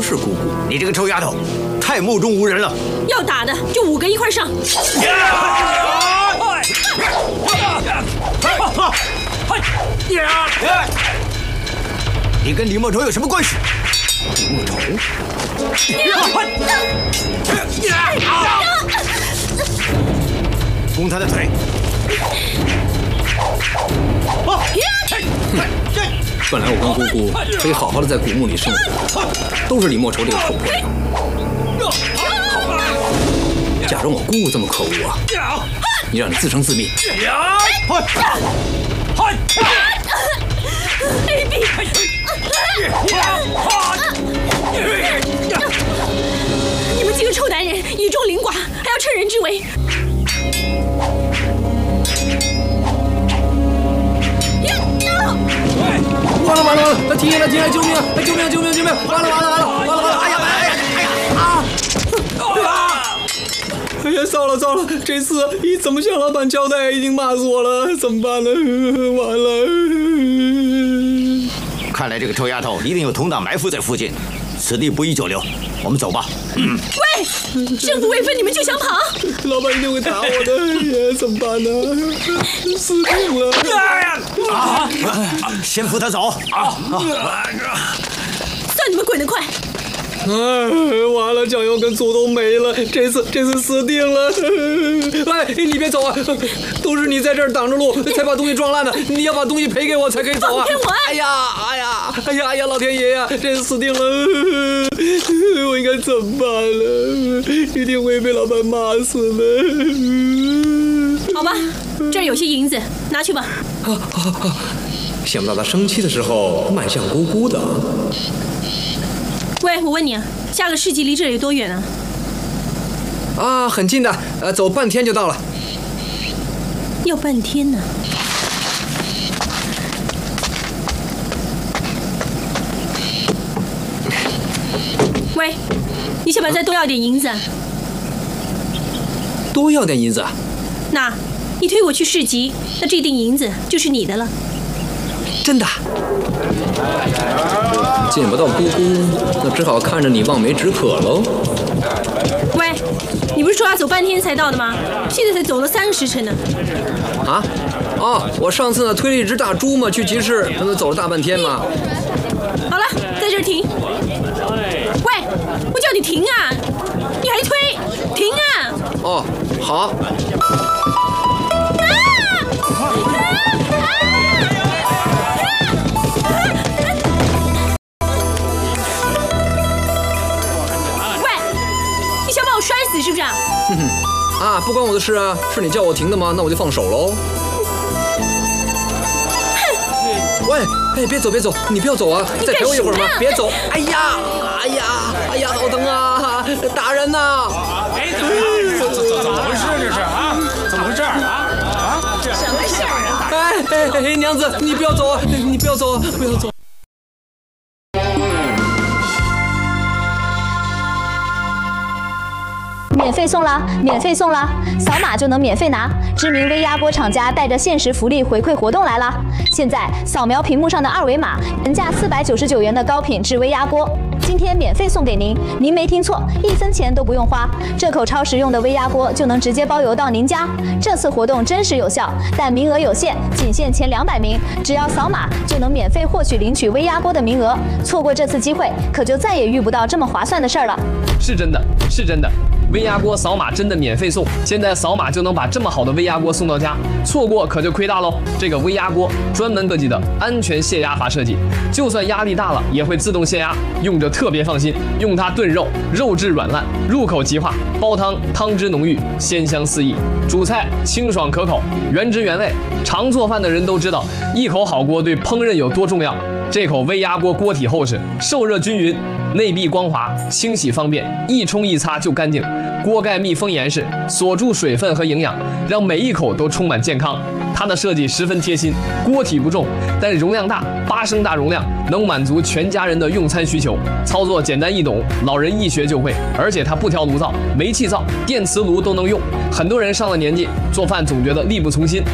是姑姑。 你这个臭丫头，太目中无人了。 要打的就5个一块上。 你跟李莫愁有什么关系？李莫愁？攻他的腿！ 本来我跟姑姑可以好好的在古墓里生活，都是李莫愁这个臭婆娘。假如我姑姑这么可恶啊，你让你自生自灭。 AB， 你们几个臭男人以众凌寡，还要趁人之危。 完了完了完了！停了停了！救命！救命救命救命！完了完了完了完了完了！哎呀哎呀哎呀啊！哎呀，糟了糟了！这次一怎么向老板交代？一定骂死我了，怎么办呢？完了！ 看来这个臭丫头一定有同党埋伏在附近，此地不宜久留，我们走吧。 喂，胜负未分，你们就想跑？ 老板一定会打我的，哎呀，怎么办呢？死定了！ 先扶他走算你们滚得快！ 哎，完了，酱油跟醋都没了，这次死定了！哎，你别走啊！都是你在这儿挡着路，才把东西撞烂的，你要把东西赔给我才可以走啊！ 放开我！ 哎呀，哎呀，哎呀，哎呀，老天爷呀，这次死定了！我应该怎么办呢？一定会被老板骂死的。 好吧，这儿有些银子，拿去吧。 想不到他生气的时候卖相姑姑的。 喂，我问你啊，下个市集离这里有多远啊？ 啊，很近的，走半天就到了。 要半天呢。喂，你想不想再多要点银子？ 多要点银子？ 那，你推我去市集，那这锭银子就是你的了。 真的？见不到姑姑，那只好看着你望梅止渴喽。 喂，你不是说要走半天才到的吗？现在才走了3个时辰呢。 啊？哦，我上次呢推了一只大猪嘛去集市，那走了大半天嘛。 好了，在这儿停。喂，我叫你停啊！你还推？停啊！ 哦，好。 摔死是不是啊？ 啊，不关我的事啊，是你叫我停的吗？那我就放手喽。喂，哎，别走别走，你不要走啊，再陪我一会儿嘛，别走。哎呀，哎呀，哎呀，好疼啊！打人呐！ 哎，怎么回事这是啊？怎么回事啊？ 什么事儿啊？ 哎，娘子，你不要走啊！你不要走啊！不要走。 免费送啦！免费送啦！扫码就能免费拿。知名微压锅厂家带着限时福利回馈活动来啦！现在扫描屏幕上的2维码，原价499元的高品质微压锅，今天免费送给您。您没听错，1分钱都不用花，这口超实用的微压锅就能直接包邮到您家。这次活动真实有效，但名额有限，仅限前200名，只要扫码就能免费获取领取微压锅的名额。错过这次机会，可就再也遇不到这么划算的事儿了。 是真的，是真的。微压锅扫码真的免费送，现在扫码就能把这么好的微压锅送到家，错过可就亏大喽。这个微压锅专门设计的安全泄压阀设计，就算压力大了也会自动泄压，用着特别放心。用它炖肉，肉质软烂，入口即化；煲汤，汤汁浓郁，鲜香四溢；煮菜清爽可口，原汁原味。常做饭的人都知道，一口好锅对烹饪有多重要。这口微压锅锅体厚实，受热均匀，内壁光滑，清洗方便，一冲一擦就干净。锅盖密封严实，锁住水分和营养，让每一口都充满健康。它的设计十分贴心，锅体不重，但容量大，8升大容量，能满足全家人的用餐需求。操作简单易懂，老人一学就会。而且它不挑炉灶，煤气灶、电磁炉都能用。很多人上了年纪，做饭总觉得力不从心，